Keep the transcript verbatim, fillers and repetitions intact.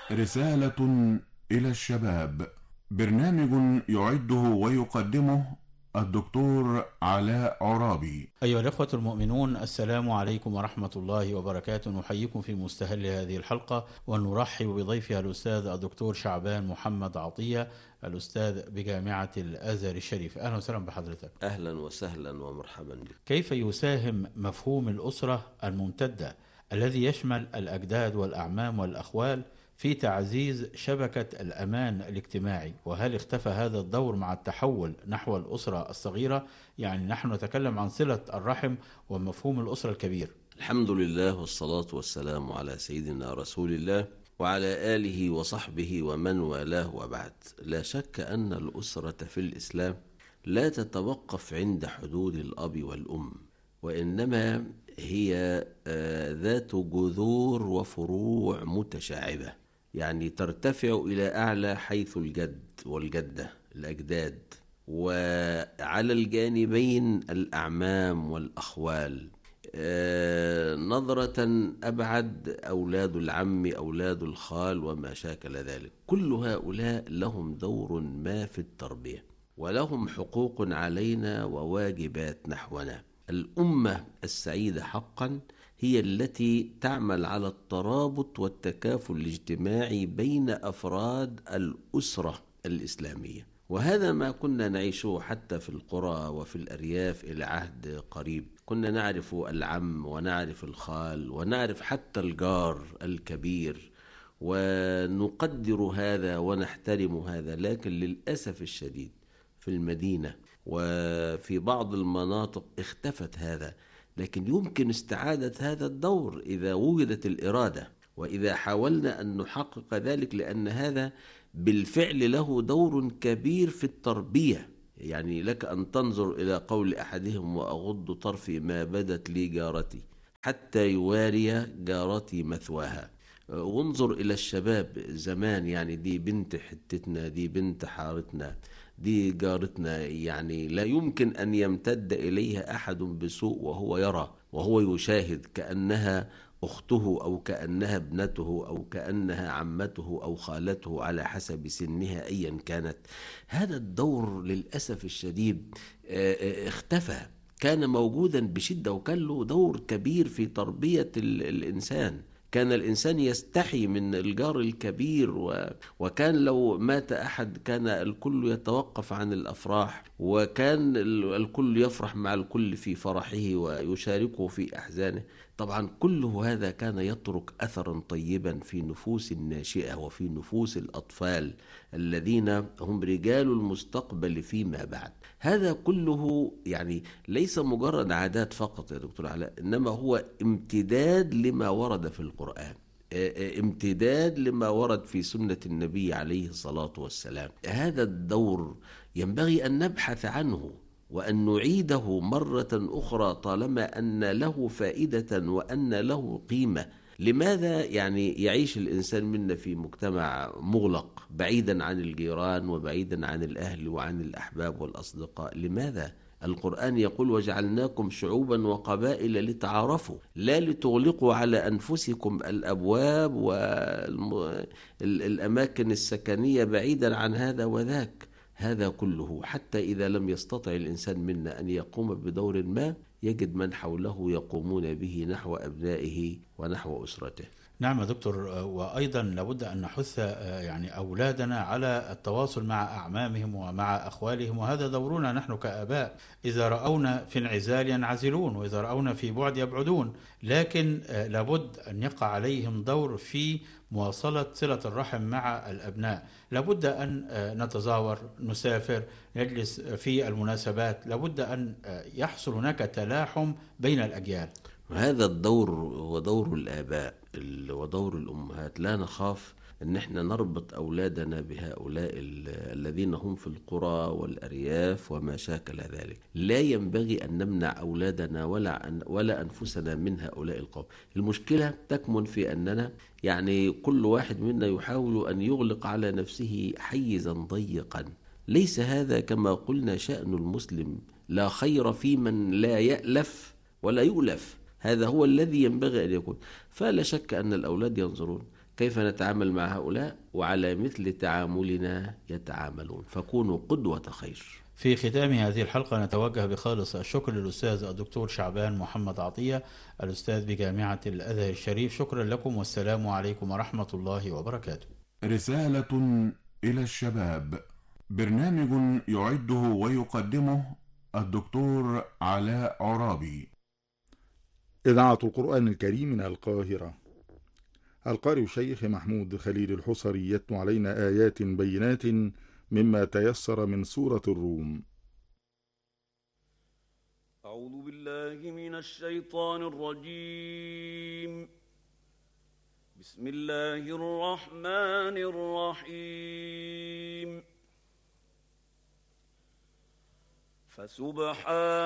رسالة إلى الشباب، برنامج يعده ويقدمه الدكتور علاء عرابي. أيها الأخوة المؤمنون، السلام عليكم ورحمة الله وبركاته. نحييكم في مستهل هذه الحلقة ونرحب بضيفها الأستاذ الدكتور شعبان محمد عطية، الأستاذ بجامعة الأزهر الشريف. أهلا وسهلا بحضرتك. أهلا وسهلا ومرحبا بك. كيف يساهم مفهوم الأسرة الممتدة الذي يشمل الأجداد والأعمام والأخوال في تعزيز شبكة الأمان الاجتماعي؟ وهل اختفى هذا الدور مع التحول نحو الأسرة الصغيرة؟ يعني نحن نتكلم عن صلة الرحم ومفهوم الأسرة الكبير. الحمد لله والصلاة والسلام على سيدنا رسول الله وعلى آله وصحبه ومن والاه، وبعد. لا شك أن الأسرة في الإسلام لا تتوقف عند حدود الأب والأم، وإنما هي ذات جذور وفروع متشعبة، يعني ترتفع إلى أعلى حيث الجد والجدة الأجداد، وعلى الجانبين الأعمام والأخوال. نظرة أبعد أولاد العم، أولاد الخال، وما شاكل ذلك. كل هؤلاء لهم دور ما في التربية، ولهم حقوق علينا وواجبات نحونا. الأمة السعيدة حقا هي التي تعمل على الترابط والتكافل الاجتماعي بين أفراد الأسرة الإسلامية، وهذا ما كنا نعيشه حتى في القرى وفي الأرياف إلى عهد قريب. كنا نعرف العم ونعرف الخال ونعرف حتى الجار الكبير، ونقدر هذا ونحترم هذا. لكن للأسف الشديد في المدينة وفي بعض المناطق اختفت هذا، لكن يمكن استعادة هذا الدور إذا وجدت الإرادة، وإذا حاولنا أن نحقق ذلك، لأن هذا بالفعل له دور كبير في التربية. يعني لك أن تنظر إلى قول أحدهم: وأغض طرفي ما بدت لي جارتي حتى يواري جارتي مثواها. وانظر إلى الشباب زمان، يعني دي بنت حتتنا، دي بنت حارتنا، دي جارتنا، يعني لا يمكن أن يمتد إليها أحد بسوء وهو يرى وهو يشاهد، كأنها أخته أو كأنها ابنته أو كأنها عمته أو خالته على حسب سنها أيا كانت. هذا الدور للأسف الشديد اختفى. كان موجودا بشدة، وكان له دور كبير في تربية الإنسان. كان الإنسان يستحي من الجار الكبير، و... وكان لو مات أحد كان الكل يتوقف عن الأفراح، وكان الكل يفرح مع الكل في فرحه ويشاركه في أحزانه. طبعا كل هذا كان يترك أثرا طيبا في نفوس الناشئة وفي نفوس الأطفال الذين هم رجال المستقبل فيما بعد. هذا كله يعني ليس مجرد عادات فقط يا دكتور علاء، إنما هو امتداد لما ورد في القرآن، امتداد لما ورد في سنة النبي عليه الصلاة والسلام. هذا الدور ينبغي أن نبحث عنه وأن نعيده مرة أخرى طالما أن له فائدة وأن له قيمة. لماذا يعني يعيش الإنسان منا في مجتمع مغلق بعيدا عن الجيران وبعيدا عن الأهل وعن الأحباب والأصدقاء؟ لماذا؟ القرآن يقول: وجعلناكم شعوبا وقبائل لتعارفوا، لا لتغلقوا على أنفسكم الأبواب والأماكن السكنية بعيدا عن هذا وذاك. هذا كله حتى إذا لم يستطع الإنسان منا أن يقوم بدور ما، يجد من حوله يقومون به نحو أبنائه ونحو أسرته. نعم يا دكتور، وأيضا لابد أن نحث يعني أولادنا على التواصل مع أعمامهم ومع أخوالهم، وهذا دورنا نحن كآباء. إذا رأونا في انعزال ينعزلون، وإذا رأونا في بعد يبعدون، لكن لابد أن يقع عليهم دور في مواصلة صلة الرحم مع الأبناء. لابد أن نتزاور، نسافر، نجلس في المناسبات. لابد أن يحصل هناك تلاحم بين الأجيال. هذا الدور هو دور الآباء ودور الأمهات. لا نخاف أن احنا نربط أولادنا بهؤلاء الذين هم في القرى والأرياف وما شاكل ذلك. لا ينبغي أن نمنع أولادنا ولا, أن ولا أنفسنا من هؤلاء القوم. المشكلة تكمن في أننا يعني كل واحد منا يحاول أن يغلق على نفسه حيزا ضيقا. ليس هذا كما قلنا شأن المسلم. لا خير في من لا يألف ولا يؤلف. هذا هو الذي ينبغي أن يكون. فلا شك أن الأولاد ينظرون كيف نتعامل مع هؤلاء، وعلى مثل تعاملنا يتعاملون، فكونوا قدوة خير. في ختام هذه الحلقة نتوجه بخالص الشكر للأستاذ الدكتور شعبان محمد عطية، الأستاذ بجامعة الأزهر الشريف. شكرا لكم، والسلام عليكم ورحمة الله وبركاته. رسالة إلى الشباب، برنامج يعده ويقدمه الدكتور علاء عرابي. إذاعة القرآن الكريم من القاهرة. القارئ الشيخ محمود خليل الحصري يتلو علينا آيات بينات مما تيسر من سورة الروم. أعوذ بالله من الشيطان الرجيم. بسم الله الرحمن الرحيم. فسبحان